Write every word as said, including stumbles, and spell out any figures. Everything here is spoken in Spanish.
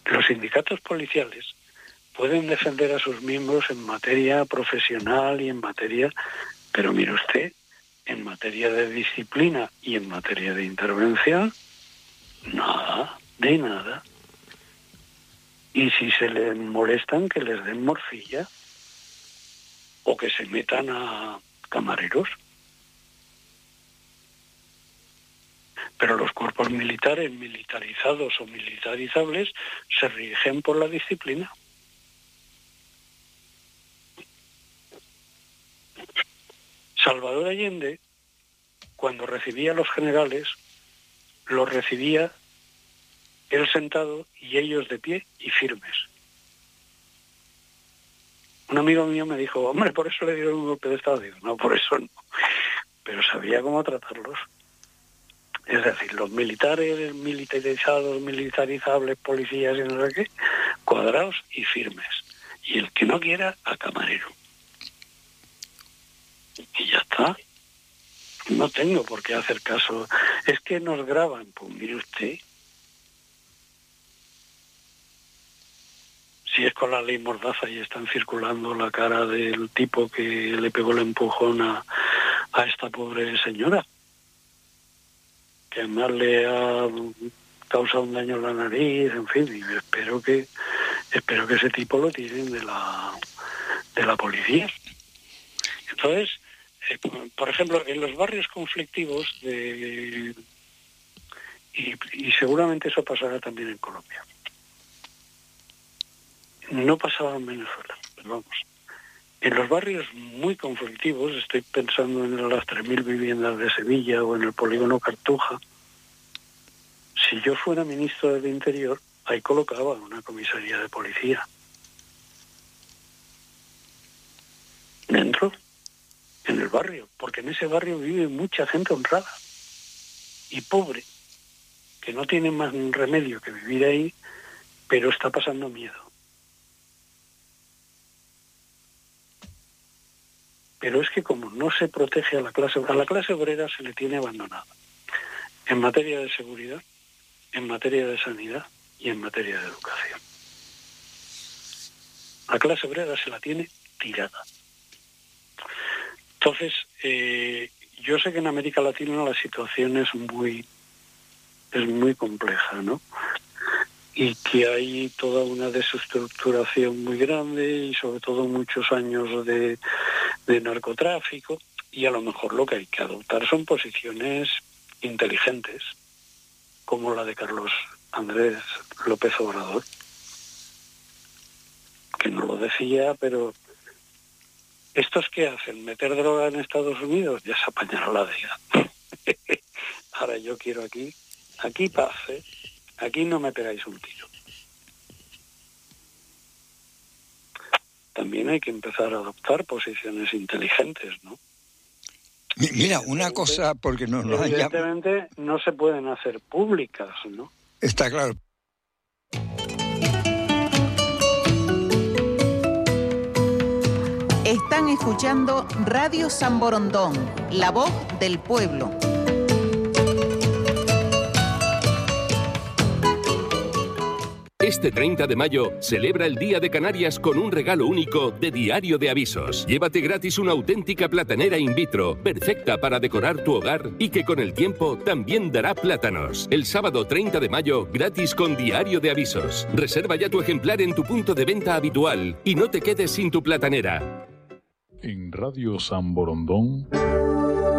Los sindicatos policiales pueden defender a sus miembros en materia profesional y en materia, pero mire usted, en materia de disciplina y en materia de intervención, nada, de nada. Y si se les molestan, que les den morcilla o que se metan a camareros. Pero los cuerpos militares, militarizados o militarizables, se rigen por la disciplina. Salvador Allende, cuando recibía a los generales, los recibía él sentado y ellos de pie y firmes. Un amigo mío me dijo, hombre, por eso le dieron un golpe de Estado. Digo, no, por eso no. Pero sabía cómo tratarlos. Es decir, los militares, militarizados, militarizables, policías y no sé qué, cuadrados y firmes. Y el que no quiera, a camarero. Y ya está. No tengo por qué hacer caso. Es que nos graban. Pues mire usted. Si es con la ley Mordaza y están circulando la cara del tipo que le pegó el empujón a, a esta pobre señora, que además le ha causado un daño en la nariz, en fin, y espero que espero que ese tipo lo tiren de la de la policía. Entonces, eh, por ejemplo, en los barrios conflictivos de, y, y seguramente eso pasará también en Colombia. No pasaba en Venezuela, pero vamos. En los barrios muy conflictivos, estoy pensando en las tres mil viviendas de Sevilla o en el polígono Cartuja, si yo fuera ministro del Interior, ahí colocaba una comisaría de policía. Dentro, en el barrio, porque en ese barrio vive mucha gente honrada y pobre, que no tiene más remedio que vivir ahí, pero está pasando miedo. Pero es que como no se protege a la clase, a la clase obrera se le tiene abandonada. En materia de seguridad, en materia de sanidad y en materia de educación. La clase obrera se la tiene tirada. Entonces, eh, yo sé que en América Latina la situación es muy, es muy compleja, ¿no? Y que hay toda una desestructuración muy grande y sobre todo muchos años de, de narcotráfico, y a lo mejor lo que hay que adoptar son posiciones inteligentes, como la de Carlos Andrés López Obrador, que no lo decía, pero ¿estos qué hacen? ¿Meter droga en Estados Unidos? Ya se apañará la vida. Ahora yo quiero aquí, aquí paz, ¿eh? Aquí no me pegáis un tiro. También hay que empezar a adoptar posiciones inteligentes, ¿no? Mira, una cosa, porque nos lo han llamado. Evidentemente no se pueden hacer públicas, ¿no? Está claro. Están escuchando Radio San Borondón, la voz del pueblo. Este treinta de mayo celebra el Día de Canarias con un regalo único de Diario de Avisos. Llévate gratis una auténtica platanera in vitro, perfecta para decorar tu hogar y que con el tiempo también dará plátanos. El sábado treinta de mayo, gratis con Diario de Avisos. Reserva ya tu ejemplar en tu punto de venta habitual y no te quedes sin tu platanera. En Radio San Borondón